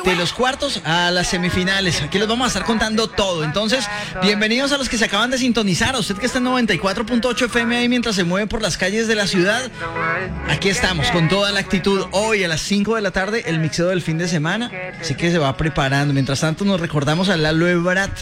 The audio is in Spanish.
de los cuartos a las semifinales. Aquí les vamos a estar contando todo. Entonces, bienvenidos a los que se acaban de sintonizar. A usted que está en 94.8 FM ahí mientras se mueve por las calles de la ciudad. Aquí estamos con toda la actitud. Hoy a las 5 de la tarde, el mixeo del fin de semana. Así que se va preparando. Mientras tanto, nos recordamos a Lalo Ebrat.